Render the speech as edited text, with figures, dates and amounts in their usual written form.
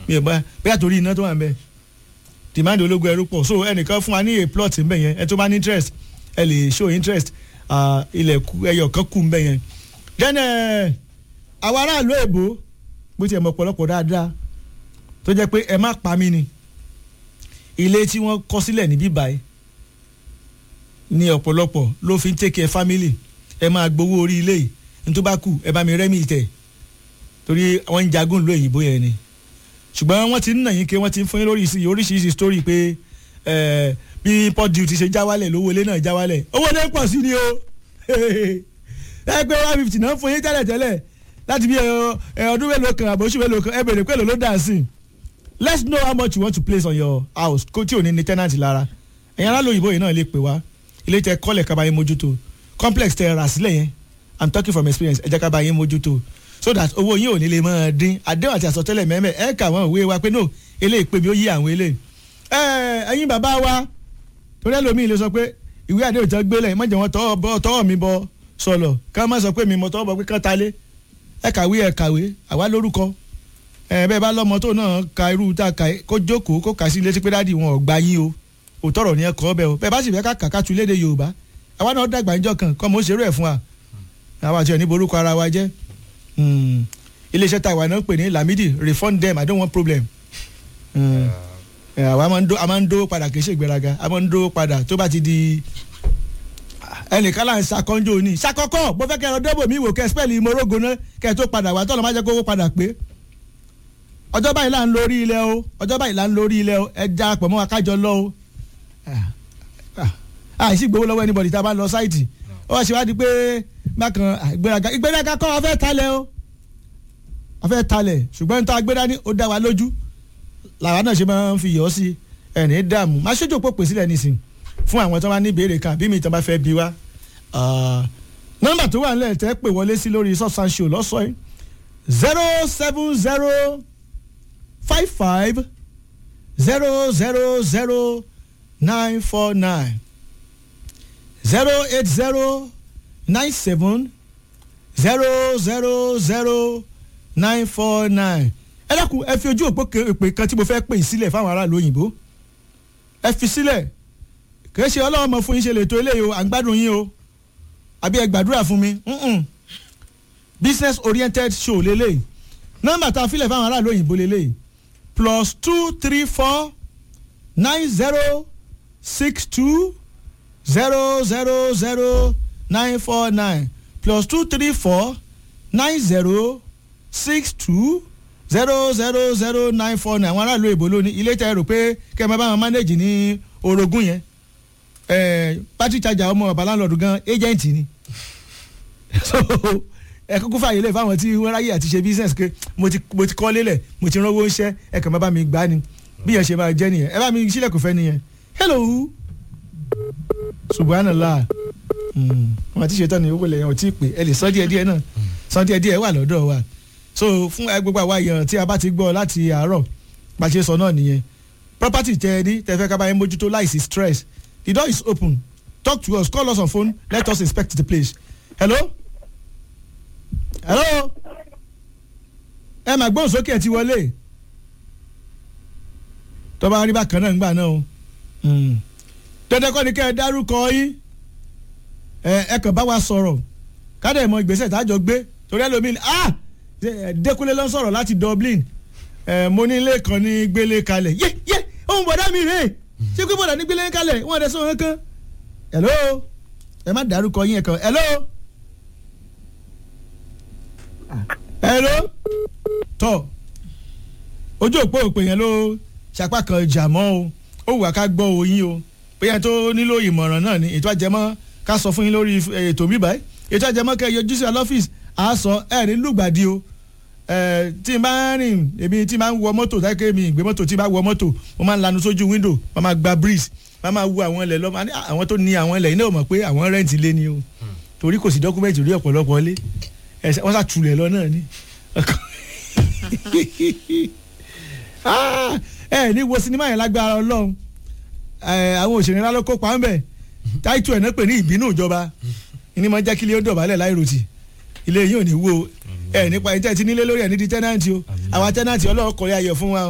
mi ò bá bóyá torí iná tó wà ń bẹ demand ológun ẹrú pọ̀ so ẹnìkan fún wa ní a plot ń bẹ yẹn ẹ tó bá ní interest ẹ lè show interest ilẹ̀ ẹyọ kan kù ń bẹ yẹn then àwọn aráàlú èbó bó tiẹ̀ mọ̀ pọ̀lọpọ̀ dáadáa tó jẹ́ pé ẹ má pa mí ni ilé tí wọ́n kọ́ sílẹ̀ ní bíbáyìí ní ọ̀pọ̀lọpọ̀ ló fi ń take care family ẹ máa gbowó orí ilé yìí ní tó bá kù ẹ bá mi rẹ́mi tẹ̀ torí wọ́n ń jagun ló òyìnbó yẹn ni ṣùgbọ́n wọ́n ti ń nà yín ké wọ́n ti ń fún yín lórí oríṣiríṣi story pé bí port duty ṣe já wálẹ̀ lówó ilé náà já wálẹ̀ owó ilé pọ̀ sí ni o ẹ pé 150 náà fún yín tẹ́lẹ̀tẹ́lẹ̀ láti bí ọdún mélòó kan àbọ̀ oṣù mélòó kan ẹ bèrè pé ló dà sí let's know how much you want to place on your house kó tí ò ní tenant lára ẹ̀yin aráàlú òyìnbó yìí náà lè pè wá ilé tẹ kọ́lẹ̀ ká bá yín mójútó complex tẹ rà sílẹ̀ yẹn I'm talking from experience ẹ jẹ́ ká bá yín mójútó so that owó yín ò ní lè máa dín àdéhùn àti àsọtẹ́lẹ̀ mẹ́mẹ́ ẹ kà wọ́n òwe wa pé no eléyìí pé bí ó yí àwọn eléyìí ẹ̀yin bàbá wa torí ẹlòmíì lè sọ pé ìwé àdéhùn tẹ gbélé má jẹ́ wọn tọwọ́ mi bọ sọ̀lọ̀ ká má sọ pé mi mọ tọwọ́ bọ pé kán talé ẹ kàwé àwa lórúkọ bẹ́ẹ̀ bá lọ́mọ tó náà ka irú tá a kà kó jókòó kó kà sí létí pé dáàdi wọn ò gbá yín o òtọ́rọ̀ ni ẹ kọ́ bẹ́ẹ̀ o bẹ́ẹ̀ bá sì fẹ́ ká kàkà tu léde Yorùbá àwa náà dàgbà níjọ́ kan kọ́ mọ̀ ó ṣerú ẹ̀ fún wa àwa àti ẹni borúkọ ara wa jẹ́ iléeṣẹ́ tá àwa náà pè ní Lamidi refund them I don't want problem àwa a máa ń dówó padà kì í ṣe ìgbéraga a máa ń dówó padà tó bá ti di ẹnìkan là ń ṣàkọ́njò ní ṣàkọ́kọ́ bó fẹ́ kẹ́ ẹ dọ́bò mi wò kẹ́ spẹ́ẹ̀lì ìmọ̀rógo náà kẹ́ ẹ tó padà wá tọ́lọ́ máa jẹ́ kówó padà pé ọjọ́ báyìí là ń lórí ilẹ̀ o ọjọ́ báyìí là ń lórí ilẹ̀ o ẹ já pọ̀ mọ́ wa kájọ lọ o àìsí gbowó lọ́wọ́ anybody tá a bá lọ sáìtì ó wá ṣe wá di pé bákan ìgbéraga kọ́ ọ̀fẹ́ talẹ̀ o ọ̀fẹ́ talẹ̀ ṣùgbọ́n níta gbéra ní ó dá wa lójú làwa náà ṣe máa ń fi yọ̀ sí ẹ̀ní dààmú má ṣojú òpó pè sílẹ̀ nísìn fún àwọn tó bá ní ìbéèrè kan bí mi tó bá fẹ́ bi wá nọ́mbà tó wà nílẹ̀ tẹ́ pè wọlé sí lórí Substance Show lọ́sọ̀ọ́ 07055 000 949 080 97 000 949 ẹ dákun ẹ fi ojú òpó pè kan tí mo fẹ́ pè sílẹ̀ fáwọn aráàlú òyìnbó ẹ fi sílẹ̀ kìí ṣe ọlọ́wọ́ mọ̀ fún yín ṣe lè tó eléyìí o à ń gbádùn yín o àbí ẹ gbàdúrà fún mi business oriented show lélẹ̀ nọ́mbà tá a filẹ̀ fáwọn aráàlú òyìnbó lélẹ̀ +234 90 62 000 949 +234 90 62 000 949 àwọn aráàlú òyìnbó lónìí ilé tẹ́ rò pé kẹ́ ẹ máa bá wọn manage ní orogún yẹn battery charger ọmọ ọba landlord gan agent ni so ẹ kúkú fàyè lè fáwọn tí wọ́n ráyè àti ṣe business pé mo ti kọ́ lélẹ̀ mo ti ránwó iṣẹ́ ẹ kàn máa bá mi gbá ni bí yẹn ṣe máa jẹ́ nìyẹn ẹ bá mi sílẹ̀kùn fẹ́ nìyẹn hello subhanallah wọn ti ṣetán ní owó lẹ́yìn ọtí pé ẹ lè sọ díẹ̀díẹ̀ náà sọ díẹ̀díẹ̀ wà lọ́dọ̀ wa so fún gbogbo àwa èèyàn tí a bá ti gbọ́ láti àárọ̀ bá ṣe sọ náà nìyẹn property tẹ ẹ ní tẹ fẹ́ ká bá yẹn mójútó láìsí stress the door is open talk to us call us on phone let us inspect the place hello ẹ máa gbóhùn sókè ẹ ti wọlé tó bá rí bákan náà ń gbà náà o dandan kọ́ ni kẹ́ ẹ dárúkọ yín ẹ kàn bá wa sọ̀rọ̀ ká dẹ̀ mọ ìgbésẹ̀ tájọ gbé torí ẹlòmíì Dékúnlé ló ń sọ̀rọ̀ láti Dublin mo ní ilé kan ní gbélé kalẹ̀ yé ohun bọ̀dá mi rè ṣé kí bọ̀dá ní gbélé kalẹ̀ wọ́n dẹ̀ sọ̀rọ̀ kan hello ẹ má dárúkọ yín ẹ kàn hello tọ ojú òpó òpè yẹn ló ṣapá kan jà mọ́ o ó wà ká gbọ́ oyin o bóyá tó nílò ìmọ̀ràn náà ni ètò àjẹmọ́ ká sọ fún yín lórí ètò mi báyìí ètò àjẹmọ́ kẹ́ yọjú sí ọlọ́fíìsì à sọ ẹ̀ ní lùgbàdì o tí n bá rìn èmi tí n bá ń wọ mọ́tò táyé mi ìgbé mọ́tò tí n bá wọ mọ́tò mo máa ń lanu sójú wíńdò mo máa gba breeze mo máa wo àwọn ilẹ̀ lọ́mọ àwọn tó ní àwọn ilẹ̀ yìí náà mọ̀ pé àwọn rẹ́ǹtì lé ni o torí kò sí dọ́kúmẹ̀ntì rí ọ̀pọ̀lọpọ̀ lé wọ́n sá tulẹ̀ lọ náà ni ní wo sinimá yẹn lágbára Ọlọ́run àwọn òṣèré ńlá ló kópa ńbẹ̀ táìtù ẹ̀ náà pè ní ìbínú ìjọba ní máa jẹ́ kí ilé ó dọ̀bálẹ̀ láìròtì ilé yìí ò ní wo nípa ìtẹ́ ti nílé lórí ẹ̀ ní di tẹ́nàntì o àwọn tẹ́nàntì Ọlọ́run kọ̀ọ̀yà ayọ̀ fún wa